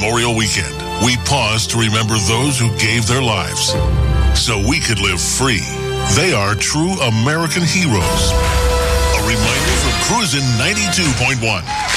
Memorial Weekend, we pause to remember those who gave their lives so we could live free. They are true American heroes. A reminder from Cruisin' 92.1.